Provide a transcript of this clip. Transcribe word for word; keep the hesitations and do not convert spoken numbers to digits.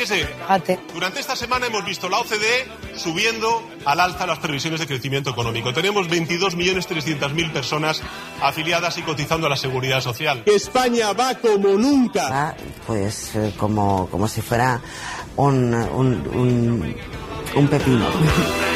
Fíjese, Ate. durante esta semana hemos visto la O C D E subiendo al alza las previsiones de crecimiento económico. Tenemos veintidós millones trescientas mil personas afiliadas y cotizando a la Seguridad Social. España va como nunca. Va, pues eh, como, como si fuera un, un, un, un pepino.